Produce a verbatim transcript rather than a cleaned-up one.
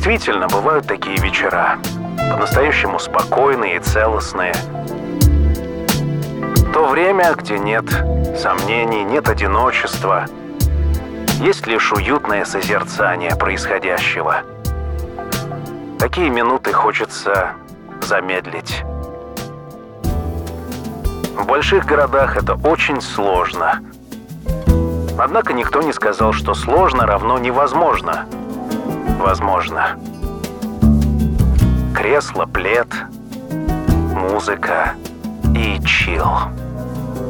Действительно, бывают такие вечера, по-настоящему спокойные и целостные. То время, где нет сомнений, нет одиночества, есть лишь уютное созерцание происходящего. Такие минуты хочется замедлить. В больших городах это очень сложно. Однако никто не сказал, что сложно равно невозможно. Возможно. Кресло, плед, музыка и чил.